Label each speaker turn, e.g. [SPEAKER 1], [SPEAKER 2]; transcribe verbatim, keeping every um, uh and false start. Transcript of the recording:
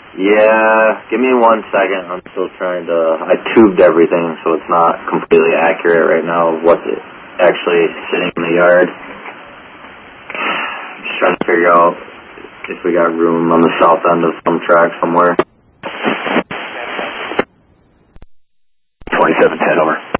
[SPEAKER 1] Yeah, give me one second. I'm still trying to... I tubed everything, so it's not completely accurate right now of what's actually sitting in the yard. Just trying to figure out if we got room on the south end of some track somewhere.
[SPEAKER 2] twenty-seven ten, over.